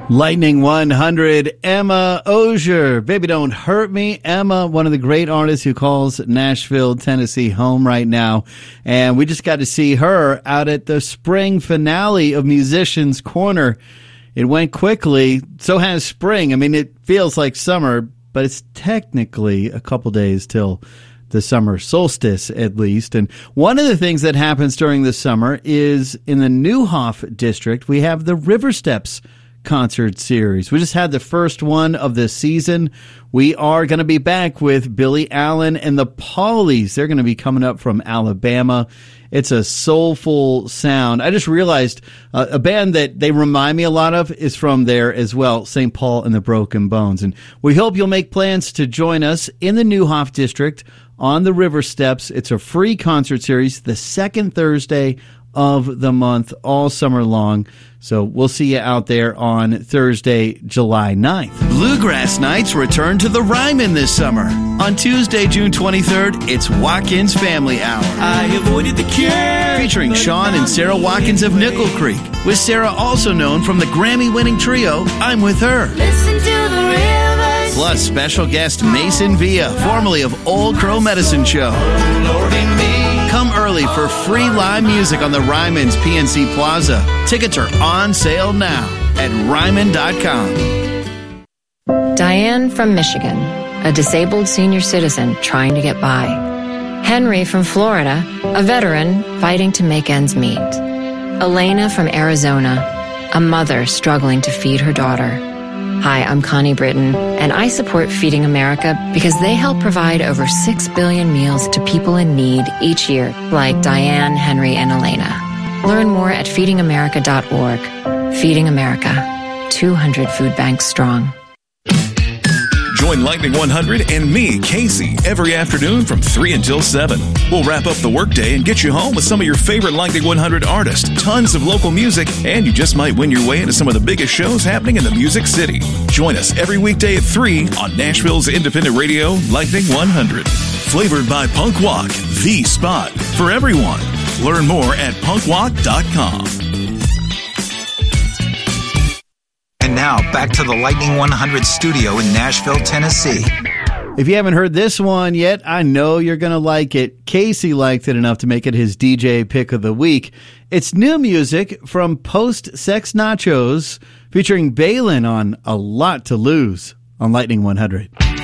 Lightning 100, Emma Osier. Baby Don't Hurt Me. Emma, one of the great artists who calls Nashville, Tennessee home right now. And we just got to see her out at the spring finale of Musicians Corner. It went quickly. So has spring. I mean, it feels like summer, but it's technically a couple days till the summer solstice, at least. And one of the things that happens during the summer is in the Neuhoff district, we have the River Steps concert series. We just had the first one of this season. We are going to be back with Billy Allen and the Paulies. They're going to be coming up from Alabama. It's a soulful sound. I just realized a band that they remind me a lot of is from there as well, St. Paul and the Broken Bones. And we hope you'll make plans to join us in the Neuhoff district on the River Steps. It's a free concert series, the second Thursday of the month, all summer long. So we'll see you out there on Thursday, July 9th. Bluegrass Nights return to the Ryman this summer. On Tuesday, June 23rd, it's Watkins Family Hour. I avoided the cure. Featuring Sean and Sarah Watkins of Nickel Creek, with Sarah also known from the Grammy-winning trio, I'm With Her. Listen to the rivers. Plus special guest Mason Villa, formerly of Old Crow Medicine Show. Lord in me. Come early for free live music on the Ryman's PNC Plaza. Tickets are on sale now at Ryman.com. Diane from Michigan, a disabled senior citizen trying to get by. Henry from Florida, a veteran fighting to make ends meet. Elena from Arizona, a mother struggling to feed her daughter. Hi, I'm Connie Britton, and I support Feeding America because they help provide over 6 billion meals to people in need each year, like Diane, Henry, and Elena. Learn more at feedingamerica.org. Feeding America, 200 food banks strong. Join Lightning 100 and me, Casey, every afternoon from 3 until 7. We'll wrap up the workday and get you home with some of your favorite Lightning 100 artists, tons of local music, and you just might win your way into some of the biggest shows happening in the Music City. Join us every weekday at 3 on Nashville's independent radio, Lightning 100. Flavored by Punk Walk, the spot for everyone. Learn more at punkwalk.com. And now, back to the Lightning 100 studio in Nashville, Tennessee. If you haven't heard this one yet, I know you're going to like it. Casey liked it enough to make it his DJ pick of the week. It's new music from Post Sex Nachos, featuring Balin on A Lot to Lose on Lightning 100.